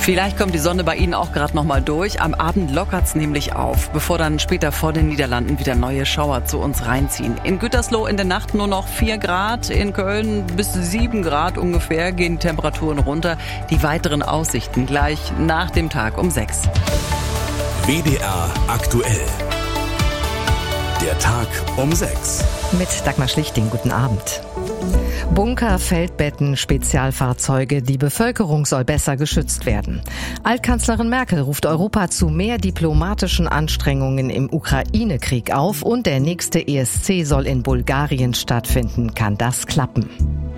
Vielleicht kommt die Sonne bei Ihnen auch gerade noch mal durch. Am Abend lockert's nämlich auf, bevor dann später vor den Niederlanden wieder neue Schauer zu uns reinziehen. In Gütersloh in der Nacht nur noch 4 Grad, in Köln bis 7 Grad ungefähr gehen die Temperaturen runter. Die weiteren Aussichten gleich nach dem Tag um 6. WDR aktuell. Der Tag um 6. Mit Dagmar Schlichting, guten Abend. Bunker, Feldbetten, Spezialfahrzeuge, die Bevölkerung soll besser geschützt werden. Altkanzlerin Merkel ruft Europa zu mehr diplomatischen Anstrengungen im Ukraine-Krieg auf und der nächste ESC soll in Bulgarien stattfinden. Kann das klappen?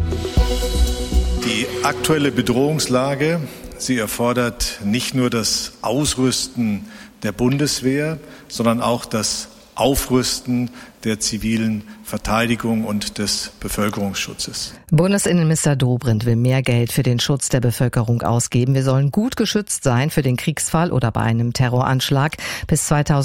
Die aktuelle Bedrohungslage, sie erfordert nicht nur das Ausrüsten der Bundeswehr, sondern auch das Aufrüsten der zivilen Verteidigung und des Bevölkerungsschutzes. Bundesinnenminister Dobrindt will mehr Geld für den Schutz der Bevölkerung ausgeben. Wir sollen gut geschützt sein für den Kriegsfall oder bei einem Terroranschlag. Bis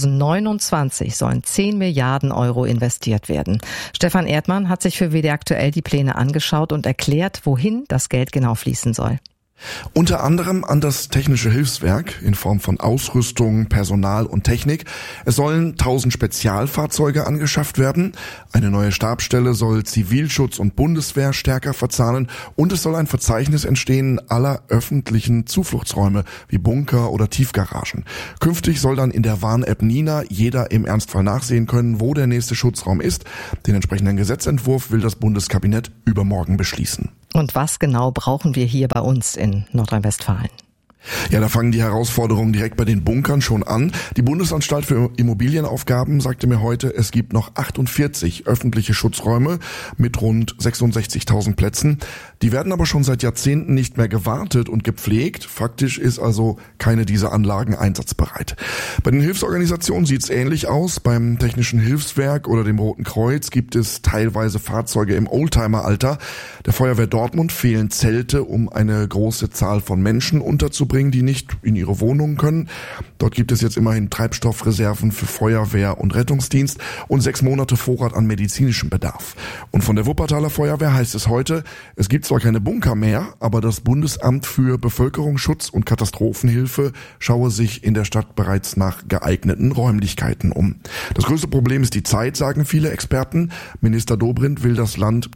2029 sollen 10 Milliarden Euro investiert werden. Stefan Erdmann hat sich für WDR aktuell die Pläne angeschaut und erklärt, wohin das Geld genau fließen soll. Unter anderem an das Technische Hilfswerk in Form von Ausrüstung, Personal und Technik. Es sollen 1000 Spezialfahrzeuge angeschafft werden. Eine neue Stabsstelle soll Zivilschutz und Bundeswehr stärker verzahnen. Und es soll ein Verzeichnis entstehen aller öffentlichen Zufluchtsräume wie Bunker oder Tiefgaragen. Künftig soll dann in der Warn-App Nina jeder im Ernstfall nachsehen können, wo der nächste Schutzraum ist. Den entsprechenden Gesetzentwurf will das Bundeskabinett übermorgen beschließen. Und was genau brauchen wir hier bei uns in Nordrhein-Westfalen? Ja, da fangen die Herausforderungen direkt bei den Bunkern schon an. Die Bundesanstalt für Immobilienaufgaben sagte mir heute, es gibt noch 48 öffentliche Schutzräume mit rund 66.000 Plätzen. Die werden aber schon seit Jahrzehnten nicht mehr gewartet und gepflegt. Faktisch ist also keine dieser Anlagen einsatzbereit. Bei den Hilfsorganisationen sieht's ähnlich aus. Beim Technischen Hilfswerk oder dem Roten Kreuz gibt es teilweise Fahrzeuge im Oldtimer-Alter. Der Feuerwehr Dortmund fehlen Zelte, um eine große Zahl von Menschen unterzubringen, die nicht in ihre Wohnungen können. Dort gibt es jetzt immerhin Treibstoffreserven für Feuerwehr und Rettungsdienst und 6 Monate Vorrat an medizinischem Bedarf. Und von der Wuppertaler Feuerwehr heißt es heute, es gibt zwar keine Bunker mehr, aber das Bundesamt für Bevölkerungsschutz und Katastrophenhilfe schaue sich in der Stadt bereits nach geeigneten Räumlichkeiten um. Das größte Problem ist die Zeit, sagen viele Experten. Minister Dobrindt will das Land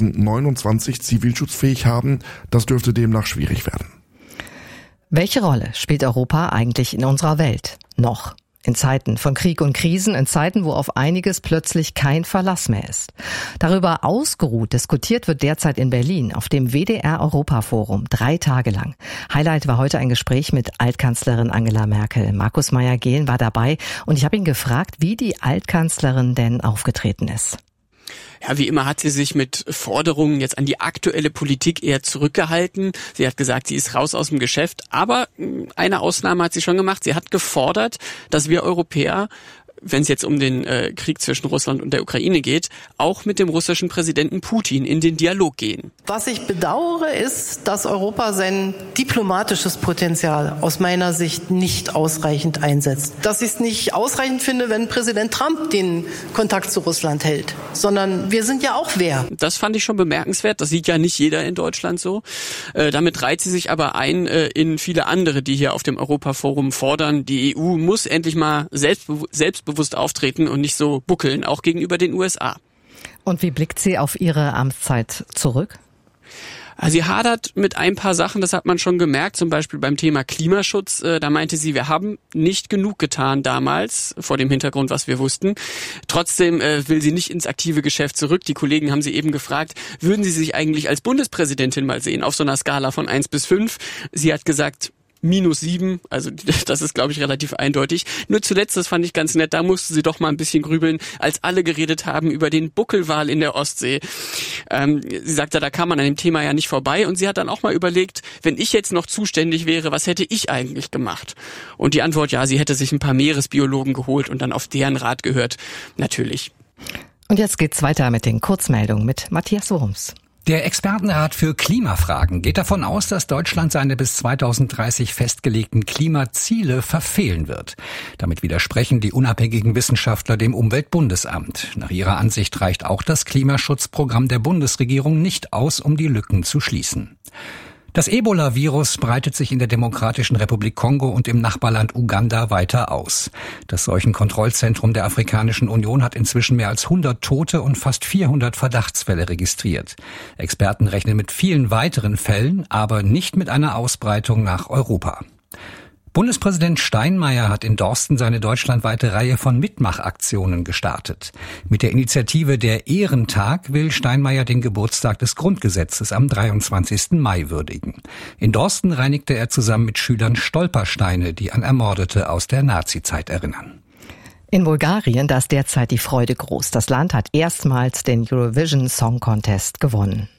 2029 zivilschutzfähig haben. Das dürfte demnach schwierig werden. Welche Rolle spielt Europa eigentlich in unserer Welt? Noch. In Zeiten von Krieg und Krisen, in Zeiten, wo auf einiges plötzlich kein Verlass mehr ist. Darüber ausgeruht diskutiert wird derzeit in Berlin auf dem WDR-Europa-Forum 3 Tage lang. Highlight war heute ein Gespräch mit Altkanzlerin Angela Merkel. Markus Meyer-Gehlen war dabei und ich habe ihn gefragt, wie die Altkanzlerin denn aufgetreten ist. Ja, wie immer hat sie sich mit Forderungen jetzt an die aktuelle Politik eher zurückgehalten. Sie hat gesagt, sie ist raus aus dem Geschäft. Aber eine Ausnahme hat sie schon gemacht. Sie hat gefordert, dass wir Europäer, wenn es jetzt um den Krieg zwischen Russland und der Ukraine geht, auch mit dem russischen Präsidenten Putin in den Dialog gehen. Was ich bedauere, ist, dass Europa sein diplomatisches Potenzial aus meiner Sicht nicht ausreichend einsetzt. Dass ich es nicht ausreichend finde, wenn Präsident Trump den Kontakt zu Russland hält, sondern wir sind ja auch wer. Das fand ich schon bemerkenswert. Das sieht ja nicht jeder in Deutschland so. Damit reiht sie sich aber ein in viele andere, die hier auf dem Europaforum fordern. Die EU muss endlich mal selbstbewusst auftreten und nicht so buckeln, auch gegenüber den USA. Und wie blickt sie auf ihre Amtszeit zurück? Sie hadert mit ein paar Sachen, das hat man schon gemerkt, zum Beispiel beim Thema Klimaschutz. Da meinte sie, wir haben nicht genug getan damals, vor dem Hintergrund, was wir wussten. Trotzdem will sie nicht ins aktive Geschäft zurück. Die Kollegen haben sie eben gefragt, würden Sie sich eigentlich als Bundespräsidentin mal sehen, auf so einer Skala von 1 bis 5? Sie hat gesagt, -7, also das ist, glaube ich, relativ eindeutig. Nur zuletzt, das fand ich ganz nett, da musste sie doch mal ein bisschen grübeln, als alle geredet haben über den Buckelwal in der Ostsee. Sie sagte, da kam man an dem Thema ja nicht vorbei und sie hat dann auch mal überlegt, wenn ich jetzt noch zuständig wäre, was hätte ich eigentlich gemacht? Und die Antwort, ja, sie hätte sich ein paar Meeresbiologen geholt und dann auf deren Rat gehört. Natürlich. Und jetzt geht's weiter mit den Kurzmeldungen mit Matthias Wurms. Der Expertenrat für Klimafragen geht davon aus, dass Deutschland seine bis 2030 festgelegten Klimaziele verfehlen wird. Damit widersprechen die unabhängigen Wissenschaftler dem Umweltbundesamt. Nach ihrer Ansicht reicht auch das Klimaschutzprogramm der Bundesregierung nicht aus, um die Lücken zu schließen. Das Ebola-Virus breitet sich in der Demokratischen Republik Kongo und im Nachbarland Uganda weiter aus. Das Seuchenkontrollzentrum der Afrikanischen Union hat inzwischen mehr als 100 Tote und fast 400 Verdachtsfälle registriert. Experten rechnen mit vielen weiteren Fällen, aber nicht mit einer Ausbreitung nach Europa. Bundespräsident Steinmeier hat in Dorsten seine deutschlandweite Reihe von Mitmachaktionen gestartet. Mit der Initiative Der Ehrentag will Steinmeier den Geburtstag des Grundgesetzes am 23. Mai würdigen. In Dorsten reinigte er zusammen mit Schülern Stolpersteine, die an Ermordete aus der Nazizeit erinnern. In Bulgarien, da ist derzeit die Freude groß. Das Land hat erstmals den Eurovision Song Contest gewonnen.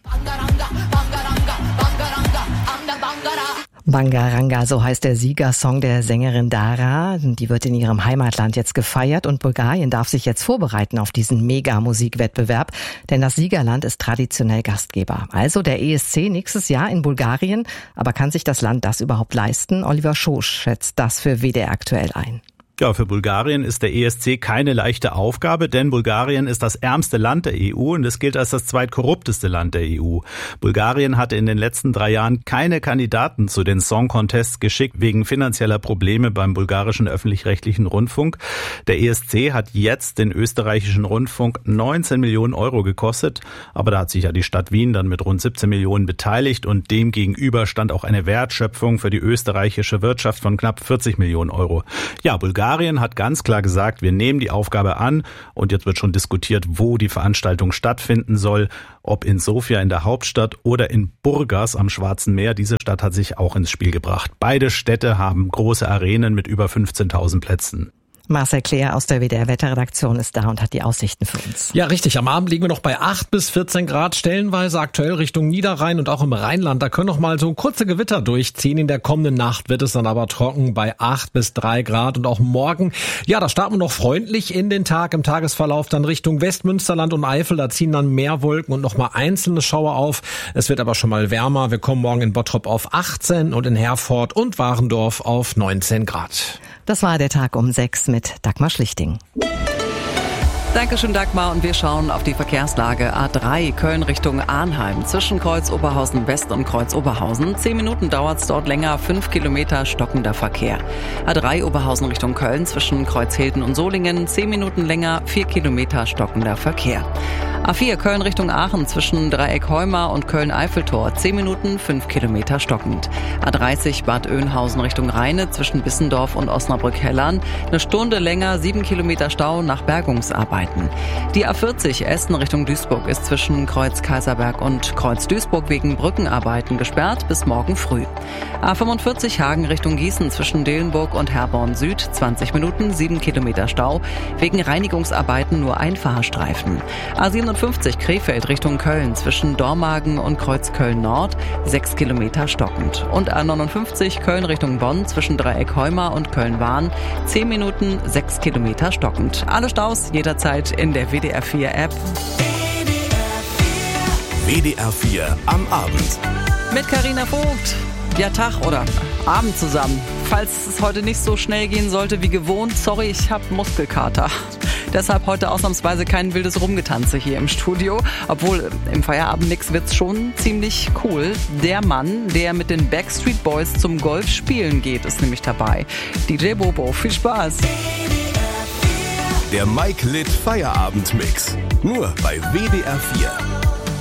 Bangaranga, so heißt der Siegersong der Sängerin Dara. Die wird in ihrem Heimatland jetzt gefeiert und Bulgarien darf sich jetzt vorbereiten auf diesen Mega-Musikwettbewerb, denn das Siegerland ist traditionell Gastgeber. Also der ESC nächstes Jahr in Bulgarien, aber kann sich das Land das überhaupt leisten? Oliver Schosch schätzt das für WDR aktuell ein. Ja, für Bulgarien ist der ESC keine leichte Aufgabe, denn Bulgarien ist das ärmste Land der EU und es gilt als das zweitkorrupteste Land der EU. Bulgarien hatte in den letzten 3 Jahren keine Kandidaten zu den Song Contests geschickt, wegen finanzieller Probleme beim bulgarischen öffentlich-rechtlichen Rundfunk. Der ESC hat jetzt den österreichischen Rundfunk 19 Millionen Euro gekostet, aber da hat sich ja die Stadt Wien dann mit rund 17 Millionen beteiligt und dem gegenüber stand auch eine Wertschöpfung für die österreichische Wirtschaft von knapp 40 Millionen Euro. Ja, Bulgarien hat ganz klar gesagt, wir nehmen die Aufgabe an und jetzt wird schon diskutiert, wo die Veranstaltung stattfinden soll, ob in Sofia in der Hauptstadt oder in Burgas am Schwarzen Meer. Diese Stadt hat sich auch ins Spiel gebracht. Beide Städte haben große Arenen mit über 15.000 Plätzen. Marcel Klär aus der WDR-Wetterredaktion ist da und hat die Aussichten für uns. Ja, richtig. Am Abend liegen wir noch bei 8 bis 14 Grad, stellenweise aktuell Richtung Niederrhein und auch im Rheinland. Da können noch mal so kurze Gewitter durchziehen. In der kommenden Nacht wird es dann aber trocken bei 8 bis 3 Grad. Und auch morgen, ja, da starten wir noch freundlich in den Tag. Im Tagesverlauf dann Richtung Westmünsterland und Eifel. Da ziehen dann mehr Wolken und noch mal einzelne Schauer auf. Es wird aber schon mal wärmer. Wir kommen morgen in Bottrop auf 18 und in Herford und Warendorf auf 19 Grad. Das war der Tag um 6 mit Dagmar Schlichting. Dankeschön, Dagmar. Und wir schauen auf die Verkehrslage. A3 Köln Richtung Arnheim zwischen Kreuz Oberhausen West und Kreuz Oberhausen. 10 Minuten dauert es dort länger, 5 Kilometer stockender Verkehr. A3 Oberhausen Richtung Köln zwischen Kreuz Hilden und Solingen. 10 Minuten länger, 4 Kilometer stockender Verkehr. A4 Köln Richtung Aachen zwischen Dreieck Heumar und Köln-Eiffeltor. 10 Minuten, 5 Kilometer stockend. A30 Bad Oeynhausen Richtung Rheine zwischen Bissendorf und Osnabrück-Hellern. 1 Stunde länger, 7 Kilometer Stau nach Bergungsarbeiten. Die A40 Essen Richtung Duisburg ist zwischen Kreuz Kaiserberg und Kreuz Duisburg wegen Brückenarbeiten gesperrt bis morgen früh. A45 Hagen Richtung Gießen zwischen Delenburg und Herborn Süd. 20 Minuten, 7 Kilometer Stau. Wegen Reinigungsarbeiten nur ein Fahrstreifen. A57 Krefeld Richtung Köln zwischen Dormagen und Kreuz Köln Nord. 6 Kilometer stockend. Und A59 Köln Richtung Bonn zwischen Dreieck Heumar und Köln-Wahn. 10 Minuten, 6 Kilometer stockend. Alle Staus jederzeit in der WDR 4 App. WDR 4 am Abend. Mit Carina Vogt. Ja, Tag oder Abend zusammen. Falls es heute nicht so schnell gehen sollte wie gewohnt, sorry, ich habe Muskelkater. Deshalb heute ausnahmsweise kein wildes Rumgetanze hier im Studio. Obwohl im Feierabend nix wird's schon ziemlich cool. Der Mann, der mit den Backstreet Boys zum Golf spielen geht, ist nämlich dabei. DJ Bobo, viel Spaß. Der Mike Litt Feierabend-Mix. Nur bei WDR 4.